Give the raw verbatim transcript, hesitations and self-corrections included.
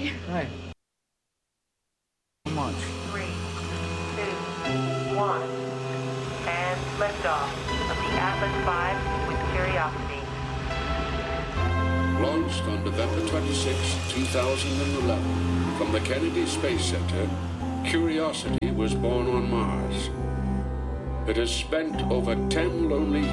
Hey. Hey. How much? Three, two, one, and liftoff of the Atlas five with Curiosity. Launched on November twenty-sixth, two thousand eleven, from the Kennedy Space Center, Curiosity was born on Mars. It has spent over ten lonely